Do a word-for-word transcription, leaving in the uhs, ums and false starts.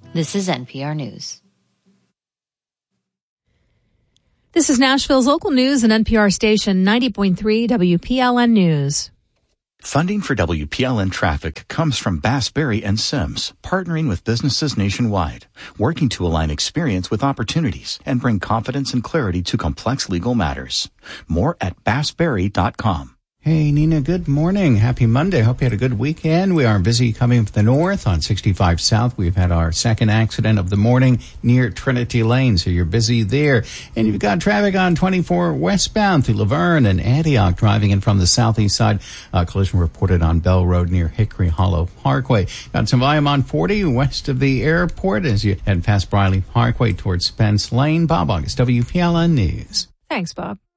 This is N P R News. This is Nashville's local news and N P R station ninety point three W P L N News. Funding for W P L N Traffic comes from Bass, Berry and Sims, partnering with businesses nationwide, working to align experience with opportunities and bring confidence and clarity to complex legal matters. More at bass berry dot com. Hey, Nina, good morning. Happy Monday. Hope you had a good weekend. We are busy coming from the north on sixty-five South. We've had our second accident of the morning near Trinity Lane, so you're busy there. And you've got traffic on twenty-four westbound through Laverne and Antioch, driving in from the southeast side. Uh, collision reported on Bell Road near Hickory Hollow Parkway. Got some volume on forty west of the airport as you head past Briley Parkway towards Spence Lane. Bob August, W P L N News. Thanks, Bob.